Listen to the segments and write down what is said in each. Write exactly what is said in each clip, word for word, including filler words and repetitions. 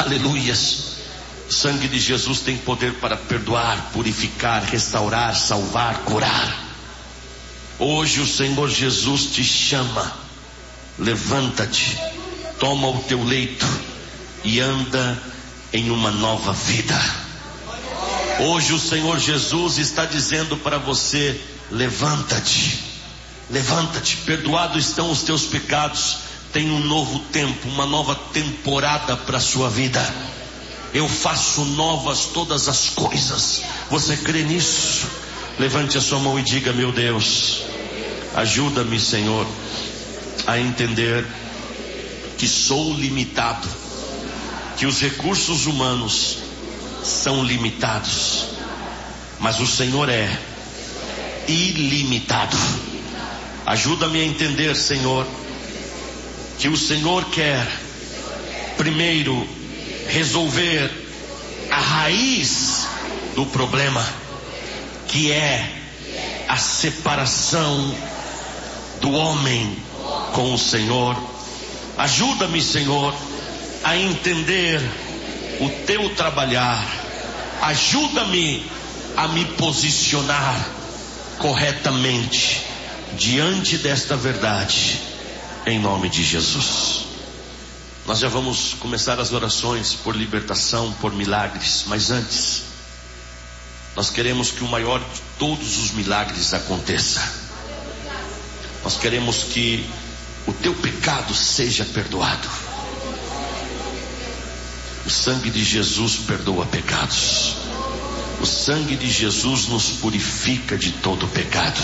Aleluias. O sangue de Jesus tem poder para perdoar, purificar, restaurar, salvar, curar. Hoje o Senhor Jesus te chama. Levanta-te, toma o teu leito e anda em uma nova vida. Hoje o Senhor Jesus está dizendo para você: levanta-te, levanta-te, perdoados estão os teus pecados. Tem um novo tempo, uma nova temporada para a sua vida. Eu faço novas todas as coisas. Você crê nisso? Levante a sua mão e diga: meu Deus, ajuda-me, Senhor, a entender que sou limitado, que os recursos humanos são limitados, mas o Senhor é ilimitado. Ajuda-me a entender, Senhor, que o Senhor quer primeiro resolver a raiz do problema, que é a separação do homem com o Senhor. Ajuda-me, Senhor, a entender o teu trabalhar. Ajuda-me a me posicionar corretamente diante desta verdade, em nome de Jesus. Nós já vamos começar as orações por libertação, por milagres, mas antes nós queremos que o maior de todos os milagres aconteça. Nós queremos que o teu pecado seja perdoado. O sangue de Jesus perdoa pecados. O sangue de Jesus nos purifica de todo pecado.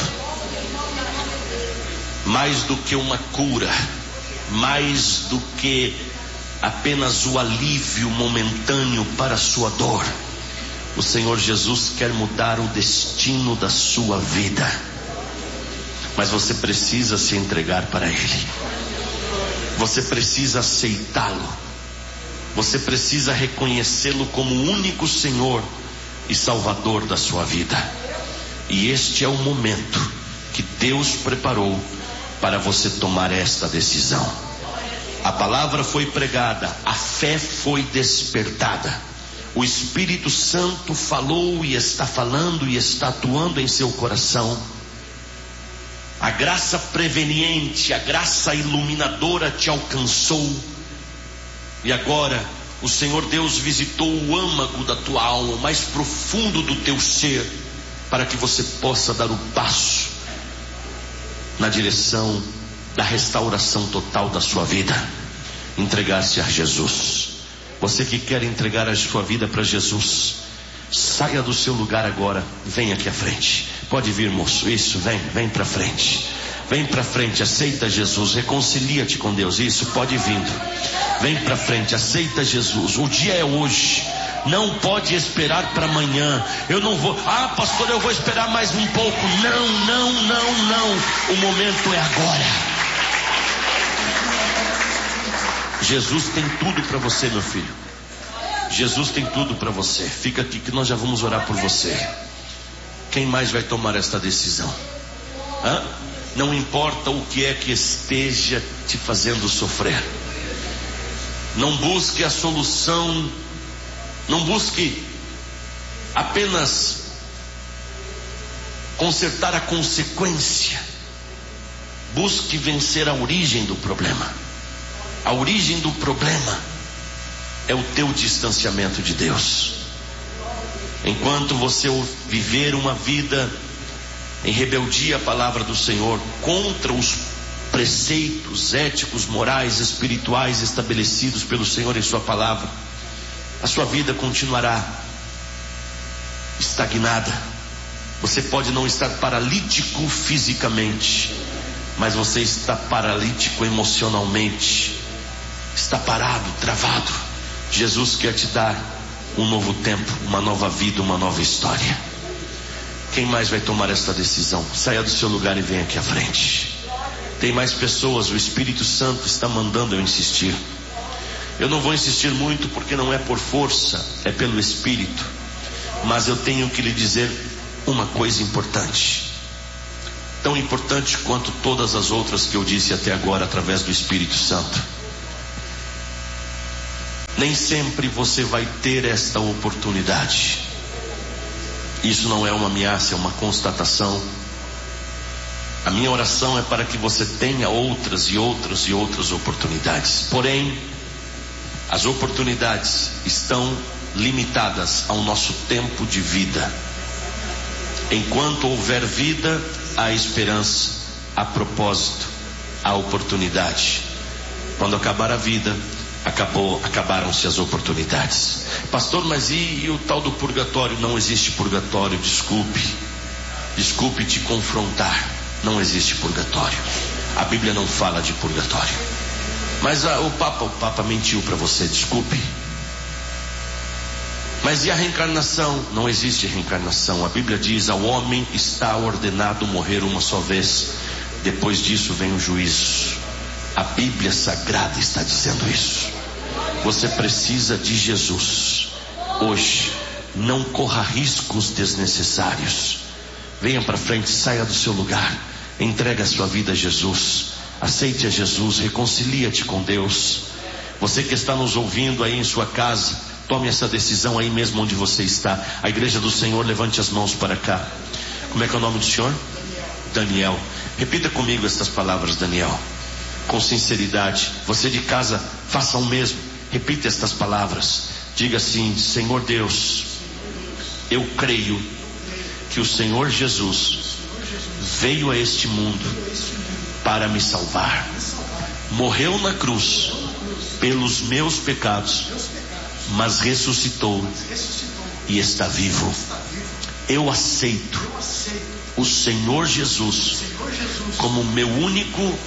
Mais do que uma cura, mais do que apenas o alívio momentâneo para a sua dor, o Senhor Jesus quer mudar o destino da sua vida. Mas você precisa se entregar para Ele. Você precisa aceitá-lo. Você precisa reconhecê-lo como o único Senhor e Salvador da sua vida. E este é o momento que Deus preparou para você tomar esta decisão. A palavra foi pregada, a fé foi despertada, o Espírito Santo falou e está falando e está atuando em seu coração. A graça preveniente, a graça iluminadora te alcançou. E agora o Senhor Deus visitou o âmago da tua alma, o mais profundo do teu ser, para que você possa dar o passo na direção da restauração total da sua vida. Entregar-se a Jesus. Você que quer entregar a sua vida para Jesus, saia do seu lugar agora, vem aqui à frente. Pode vir, moço, isso, vem, vem para frente. Vem para frente, aceita Jesus, reconcilia-te com Deus. Isso, pode ir vindo. Vem para frente, aceita Jesus. O dia é hoje. Não pode esperar para amanhã. Eu não vou, ah pastor, eu vou esperar mais um pouco. Não, não, não, não. O momento é agora. Jesus tem tudo para você, meu filho. Jesus tem tudo para você. Fica aqui que nós já vamos orar por você. Quem mais vai tomar esta decisão? Hã? Não importa o que é que esteja te fazendo sofrer. Não busque a solução. Não busque apenas consertar a consequência. Busque vencer a origem do problema. A origem do problema é o teu distanciamento de Deus. Enquanto você viver uma vida em rebeldia à palavra do Senhor, contra os preceitos éticos, morais, espirituais estabelecidos pelo Senhor em sua palavra, a sua vida continuará estagnada. Você pode não estar paralítico fisicamente, mas você está paralítico emocionalmente. Está parado, travado. Jesus quer te dar um novo tempo, uma nova vida, uma nova história. Quem mais vai tomar esta decisão? Saia do seu lugar e venha aqui à frente. Tem mais pessoas, o Espírito Santo está mandando eu insistir. Eu não vou insistir muito porque não é por força, é pelo Espírito. Mas eu tenho que lhe dizer uma coisa importante. Tão importante quanto todas as outras que eu disse até agora através do Espírito Santo. Nem sempre você vai ter esta oportunidade. Isso não é uma ameaça, é uma constatação. A minha oração é para que você tenha outras e outras e outras oportunidades. Porém, as oportunidades estão limitadas ao nosso tempo de vida. Enquanto houver vida, há esperança, há propósito, há oportunidade. Quando acabar a vida, acabou, acabaram-se as oportunidades. Pastor, mas e, e o tal do purgatório? Não existe purgatório, desculpe. Desculpe te confrontar. Não existe purgatório. A Bíblia não fala de purgatório. Mas a, o Papa, o Papa mentiu para você, desculpe. Mas e a reencarnação? Não existe reencarnação. A Bíblia diz: ao homem está ordenado morrer uma só vez. Depois disso vem o juízo. A Bíblia Sagrada está dizendo isso. Você precisa de Jesus hoje. Não corra riscos desnecessários. Venha para frente, saia do seu lugar, entregue a sua vida a Jesus, aceite a Jesus, reconcilia-te com Deus. Você que está nos ouvindo aí em sua casa, tome essa decisão aí mesmo onde você está. A igreja do Senhor, levante as mãos para cá. Como é que é o nome do senhor? Daniel. Repita comigo estas palavras, Daniel, com sinceridade. Você de casa, faça o mesmo. Repita estas palavras. Diga assim: Senhor Deus, eu creio que o Senhor Jesus veio a este mundo para me salvar, morreu na cruz pelos meus pecados, mas ressuscitou e está vivo. Eu aceito o Senhor Jesus como meu único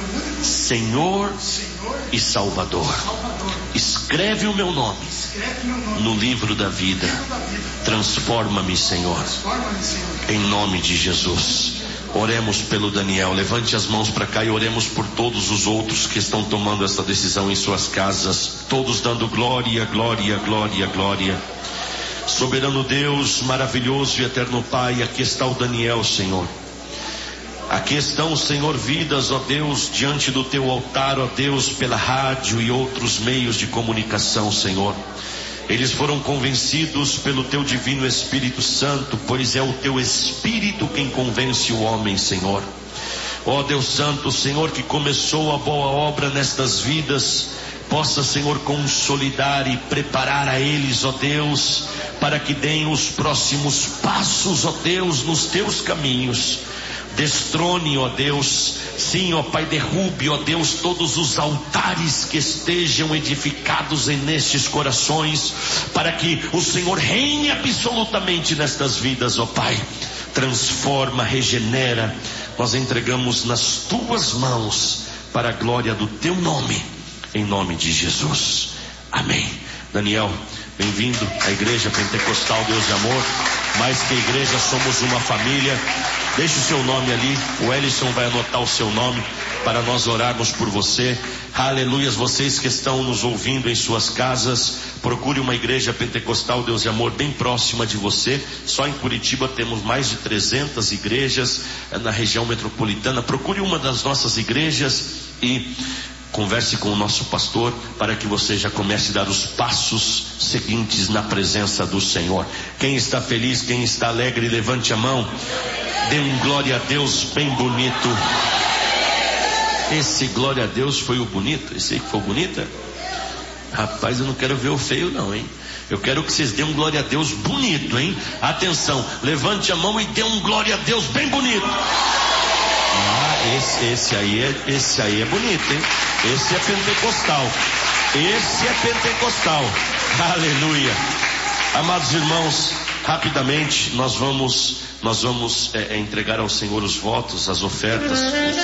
Senhor e Salvador. Escreve o meu nome no livro da vida. Transforma-me, Senhor, em nome de Jesus. Oremos pelo Daniel. Levante as mãos para cá e oremos por todos os outros que estão tomando essa decisão em suas casas, todos dando glória, glória, glória, glória. Soberano Deus, maravilhoso e eterno Pai, aqui está o Daniel, Senhor. Aqui estão, Senhor, vidas, ó Deus, diante do teu altar, ó Deus, pela rádio e outros meios de comunicação, Senhor. Eles foram convencidos pelo teu divino Espírito Santo, pois é o teu Espírito quem convence o homem, Senhor. Ó Deus Santo, Senhor, que começou a boa obra nestas vidas, possa, Senhor, consolidar e preparar a eles, ó Deus, para que deem os próximos passos, ó Deus, nos teus caminhos. Destrone, ó Deus, sim, ó Pai, derrube, ó Deus, todos os altares que estejam edificados em nestes corações, para que o Senhor reine absolutamente nestas vidas, ó Pai. Transforma, regenera. Nós entregamos nas tuas mãos, para a glória do teu nome, em nome de Jesus. Amém. Daniel, bem-vindo à Igreja Pentecostal Deus de Amor. Mais que igreja, somos uma família. Deixe o seu nome ali, o Ellison vai anotar o seu nome para nós orarmos por você. Aleluias. Vocês que estão nos ouvindo em suas casas, procure uma igreja pentecostal Deus de Amor bem próxima de você. Só em Curitiba temos mais de trezentas igrejas na região metropolitana. Procure uma das nossas igrejas e converse com o nosso pastor para que você já comece a dar os passos seguintes na presença do Senhor. Quem está feliz, quem está alegre, levante a mão. Dê um glória a Deus bem bonito. Esse glória a Deus foi o bonito? Esse aí que foi o bonito? Rapaz, eu não quero ver o feio não, hein? Eu quero que vocês dêem um glória a Deus bonito, hein? Atenção, levante a mão e dê um glória a Deus bem bonito. Ah, esse, esse aí é, esse aí é bonito, hein? Esse é pentecostal. Esse é pentecostal. Aleluia. Amados irmãos, rapidamente nós vamos, nós vamos é, é, entregar ao Senhor os votos, as ofertas.